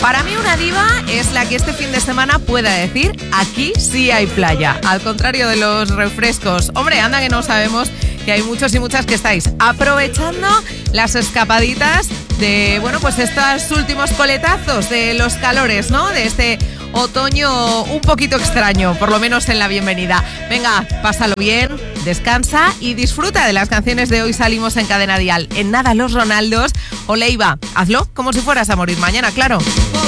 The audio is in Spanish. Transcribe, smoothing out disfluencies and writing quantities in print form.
Para mí una diva es la que este fin de semana pueda decir, aquí sí hay playa. Al contrario de los refrescos. Hombre, anda que no sabemos que hay muchos y muchas que estáis aprovechando las escapaditas de, bueno, pues estos últimos coletazos de los calores, ¿no? De este otoño un poquito extraño, por lo menos en la bienvenida. Venga, pásalo bien, descansa y disfruta de las canciones de Hoy Salimos en Cadena Dial. En nada, los Ronaldos o Leiva. Hazlo como si fueras a morir mañana, claro.